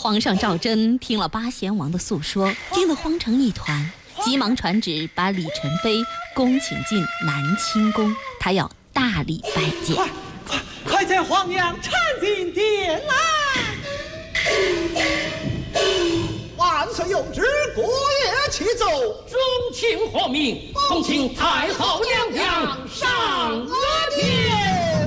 皇上赵祯听了八贤王的诉说，惊得慌成一团，急忙传旨把李宸妃恭请进南清宫，他要大礼拜见。 快将皇娘搀进殿来！万岁有旨，国乐齐奏， 钟情获命，恭请太后娘娘上额庭。